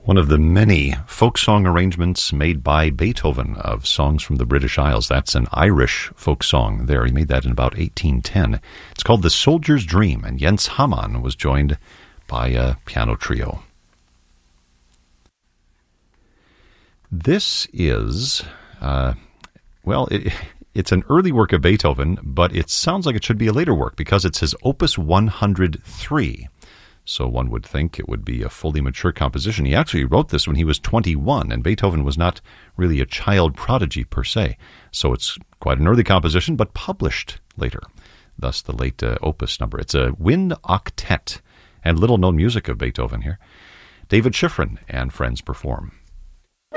One of the many folk song arrangements made by Beethoven of songs from the British Isles. That's an Irish folk song there. He made that in about 1810. It's called The Soldier's Dream, and Jens Hamann was joined by a piano trio. This is, it's an early work of Beethoven, but it sounds like it should be a later work because it says Opus 103. So one would think it would be a fully mature composition. He actually wrote this when he was 21, and Beethoven was not really a child prodigy per se. So it's quite an early composition, but published later. Thus the late opus number. It's a wind octet, and little-known music of Beethoven here. David Schifrin and friends perform.